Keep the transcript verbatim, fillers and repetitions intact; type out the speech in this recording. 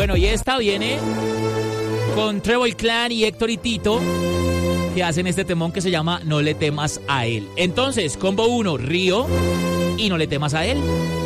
Bueno, y esta viene con Trevor Clan y Héctor y Tito, que hacen este temón que se llama No le temas a él. Entonces, combo uno, Río y No le temas a él.